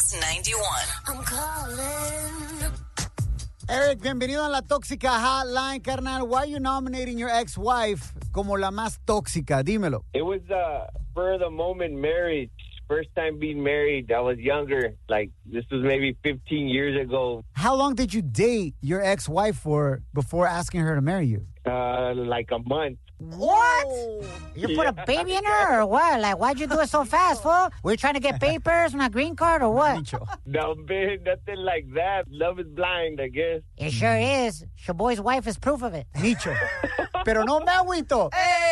Kiss 91. I'm calling. Eric, bienvenido a la Tóxica Hotline, carnal. Why are you nominating your ex-wife como la más tóxica? Dímelo. It was for the moment marriage. First time being married. I was younger. Like, this was maybe 15 years ago. How long did you date your ex-wife for before asking her to marry you? Like a month. What? You put a baby in her or what? Like, why'd you do it so fast, fool? Were you trying to get papers on a green card or what? No, man, nothing like that. Love is blind, I guess. It sure is. Your boy's wife is proof of it. Nicho. Pero no me agüito.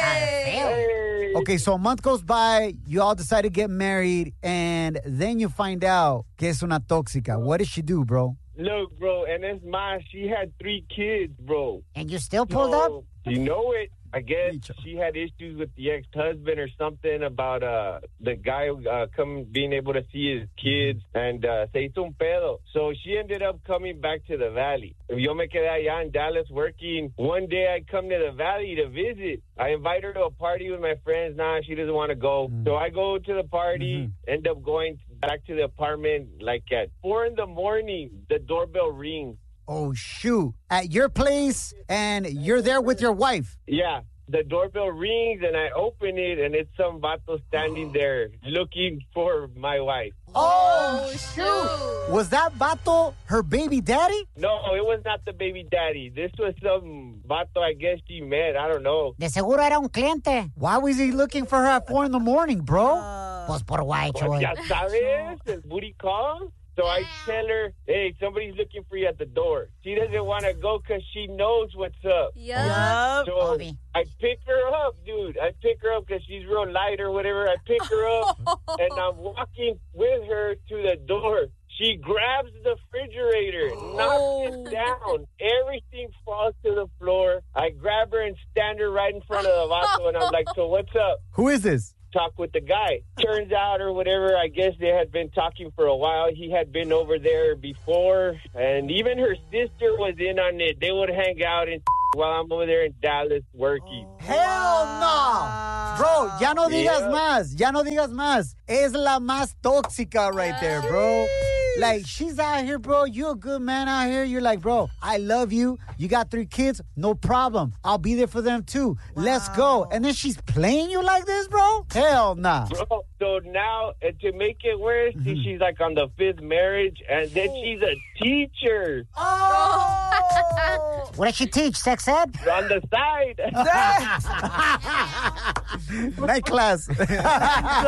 Hey. Okay, so a month goes by, you all decide to get married, and then you find out que es una tóxica. What did she do, bro? Look, bro, and it's she had 3 kids, bro. And you still pulled up? You know it. I guess she had issues with the ex-husband or something about the guy being able to see his kids, and se hizo un pedo. So she ended up coming back to the Valley. Yo me quedé allá in Dallas working. One day I come to the Valley to visit. I invite her to a party with my friends. Nah, she doesn't want to go. So I go to the party, end up going back to the apartment like at 4 a.m. The doorbell rings. Oh, shoot. At your place, and you're there with your wife. Yeah. The doorbell rings, and I open it, and it's some vato standing there looking for my wife. Oh, shoot. Was that vato her baby daddy? No, it was not the baby daddy. This was some vato I guess she met. I don't know. De seguro era un cliente. Why was he looking for her at 4 a.m, bro? Pues por guay, choy. Ya sabes, el booty call. So I tell her, hey, somebody's looking for you at the door. She doesn't want to go because she knows what's up. Yup. So I pick her up, dude. I pick her up because she's real light or whatever. I pick her up, and I'm walking with her to the door. She grabs the refrigerator, knocks it down. Everything falls to the floor. I grab her and stand her right in front of the vato, and I'm like, so what's up? Who is this? Talk with the guy. Turns out or whatever, I guess they had been talking for a while. He had been over there before, and even her sister was in on it. They would hang out and while I'm over there in Dallas working. Hell no! Bro, ya no digas más. Ya no digas más. Es la más tóxica right there, bro. Like, she's out here, bro. You a good man out here. You're like, bro, I love you. You got 3 kids. No problem. I'll be there for them, too. Wow. Let's go. And then she's playing you like this, bro? Hell nah. Bro, so now, to make it worse, she's like on the 5th marriage, and then she's a teacher. Oh! What does she teach, sex ed? On the side. Night class.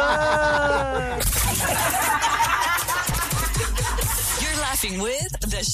You're laughing with the